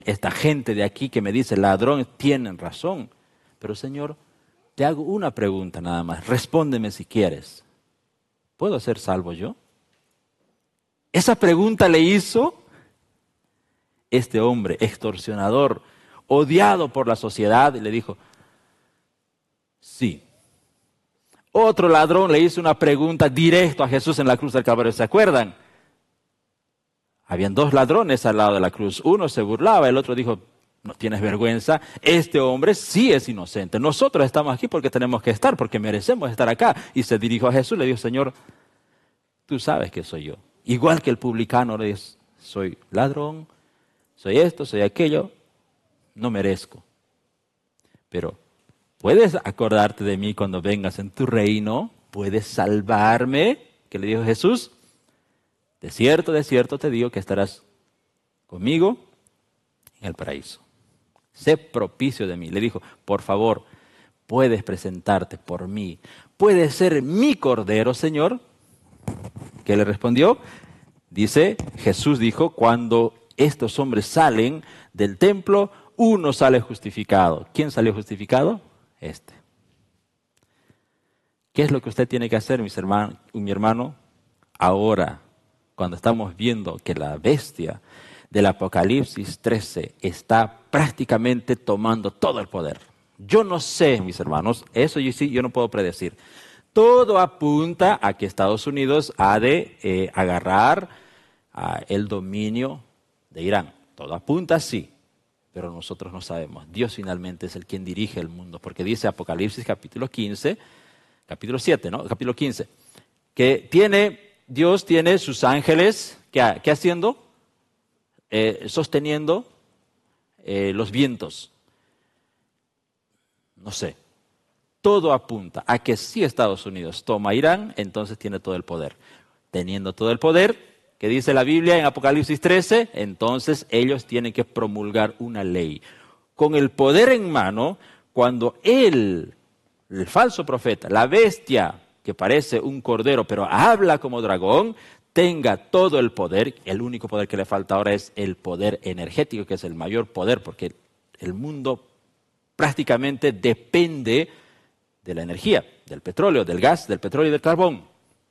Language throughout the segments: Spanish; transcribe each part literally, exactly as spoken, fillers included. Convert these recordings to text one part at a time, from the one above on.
esta gente de aquí que me dice ladrón, tienen razón. Pero Señor, te hago una pregunta nada más. Respóndeme si quieres. ¿Puedo ser salvo yo? Esa pregunta le hizo este hombre extorsionador, odiado por la sociedad, y le dijo, sí. Otro ladrón le hizo una pregunta directa a Jesús en la cruz del Calvario, ¿se acuerdan? Habían dos ladrones al lado de la cruz. Uno se burlaba, el otro dijo, ¿no tienes vergüenza? Este hombre sí es inocente. Nosotros estamos aquí porque tenemos que estar, porque merecemos estar acá. Y se dirigió a Jesús y le dijo, Señor, tú sabes que soy yo. Igual que el publicano le dice, soy ladrón, soy esto, soy aquello, no merezco. Pero ¿puedes acordarte de mí cuando vengas en tu reino? ¿Puedes salvarme? ¿Qué le dijo Jesús? De cierto, de cierto te digo que estarás conmigo en el paraíso. Sé propicio de mí. Le dijo, por favor, puedes presentarte por mí. ¿Puedes ser mi cordero, Señor? ¿Qué le respondió? Dice, Jesús dijo, cuando estos hombres salen del templo, uno sale justificado. ¿Quién salió justificado? Este. ¿Qué es lo que usted tiene que hacer, mis hermanos, mi hermano? Ahora, cuando estamos viendo que la bestia del Apocalipsis trece está prácticamente tomando todo el poder. Yo no sé, mis hermanos, eso yo sí, yo no puedo predecir. Todo apunta a que Estados Unidos ha de eh, agarrar uh, el dominio de Irán. Todo apunta sí, pero nosotros no sabemos. Dios finalmente es el quien dirige el mundo, porque dice Apocalipsis capítulo quince, capítulo siete, ¿no? Capítulo quince, que tiene... Dios tiene sus ángeles, ¿qué, qué haciendo? Eh, sosteniendo eh, los vientos. No sé. Todo apunta a que si Estados Unidos toma Irán, entonces tiene todo el poder. Teniendo todo el poder, ¿qué dice la Biblia en Apocalipsis trece? Entonces ellos tienen que promulgar una ley. Con el poder en mano, cuando él, el falso profeta, la bestia, que parece un cordero, pero habla como dragón, tenga todo el poder. El único poder que le falta ahora es el poder energético, que es el mayor poder, porque el mundo prácticamente depende de la energía, del petróleo, del gas, del petróleo y del carbón.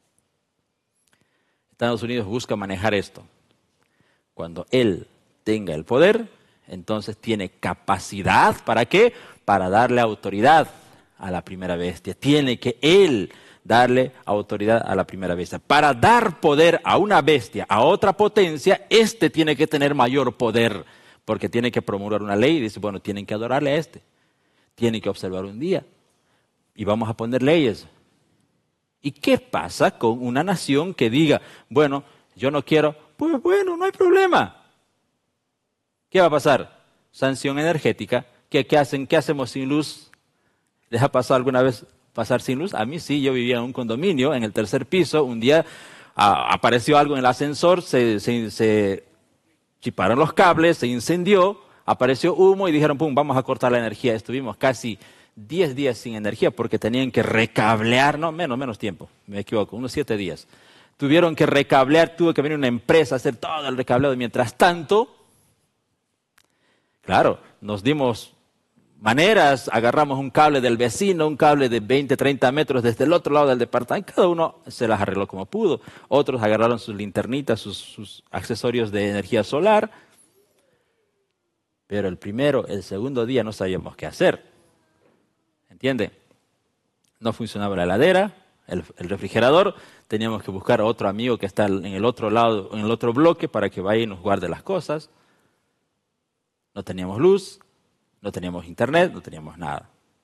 Estados Unidos busca manejar esto. Cuando él tenga el poder, entonces tiene capacidad, ¿para qué? Para darle autoridad a la primera bestia. Tiene que él darle autoridad a la primera bestia. Para dar poder a una bestia, a otra potencia, este tiene que tener mayor poder, porque tiene que promulgar una ley y dice, bueno, tienen que adorarle a este. Tienen que observar un día y vamos a poner leyes. ¿Y qué pasa con una nación que diga, bueno, yo no quiero? Pues bueno, no hay problema. ¿Qué va a pasar? Sanción energética. ¿Qué, qué hacen? ¿Qué hacemos sin luz? ¿Les ha pasado alguna vez pasar sin luz? A mí sí, yo vivía en un condominio, en el tercer piso, un día a, apareció algo en el ascensor, se, se, se chiparon los cables, se incendió, apareció humo y dijeron, pum, vamos a cortar la energía. Estuvimos casi diez días sin energía porque tenían que recablear, no, menos, menos tiempo, me equivoco, unos siete días. Tuvieron que recablear, tuvo que venir una empresa a hacer todo el recableado. Mientras tanto, claro, nos dimos maneras, agarramos un cable del vecino, un cable de veinte, treinta metros desde el otro lado del departamento, cada uno se las arregló como pudo. Otros agarraron sus linternitas, sus, sus accesorios de energía solar. Pero el primero, el segundo día no sabíamos qué hacer. ¿Entiende? No funcionaba la heladera, el, el refrigerador, teníamos que buscar a otro amigo que está en el otro lado, en el otro bloque para que vaya y nos guarde las cosas. No teníamos luz. No teníamos internet, no teníamos nada.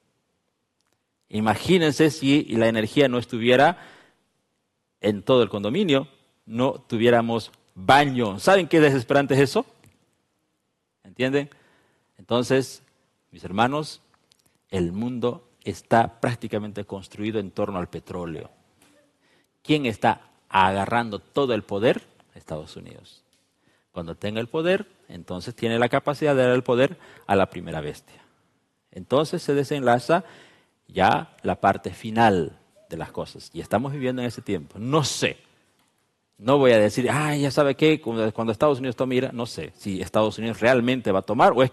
Imagínense si la energía no estuviera en todo el condominio, no tuviéramos baño. ¿Saben qué desesperante es eso? ¿Entienden? Entonces, mis hermanos, el mundo está prácticamente construido en torno al petróleo. ¿Quién está agarrando todo el poder? Estados Unidos. Cuando tenga el poder, entonces tiene la capacidad de dar el poder a la primera bestia. Entonces se desenlaza ya la parte final de las cosas. Y estamos viviendo en ese tiempo. No sé, No voy a decir, ah, ya sabe qué, cuando cuando Estados Unidos tome Irán, no sé si Estados Unidos realmente va a tomar o es